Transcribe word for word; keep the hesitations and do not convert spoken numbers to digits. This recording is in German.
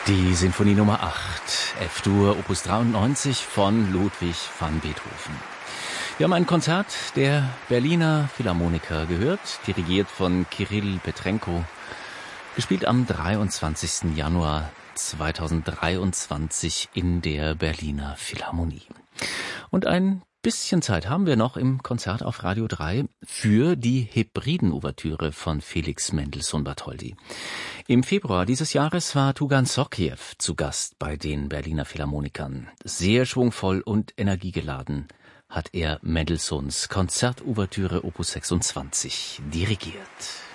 Die Sinfonie Nummer acht, F-Dur, Opus dreiundneunzig von Ludwig van Beethoven. Wir haben ein Konzert der Berliner Philharmoniker gehört, dirigiert von Kirill Petrenko, gespielt am dreiundzwanzigsten Januar zweitausenddreiundzwanzig in der Berliner Philharmonie. Und ein bisschen Zeit haben wir noch im Konzert auf Radio drei für die Hebriden-Ouvertüre von Felix Mendelssohn-Bartholdy. Im Februar dieses Jahres war Tugan Sokiew zu Gast bei den Berliner Philharmonikern. Sehr schwungvoll und energiegeladen hat er Mendelssohns Konzertouvertüre Opus sechsundzwanzig dirigiert.